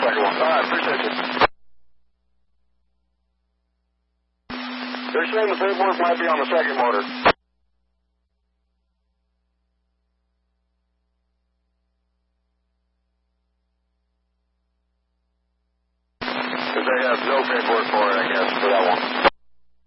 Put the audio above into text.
second one. All right, appreciate you. They're saying the paperwork might be on the second motor. Because they have no paperwork for it, I guess, for that one.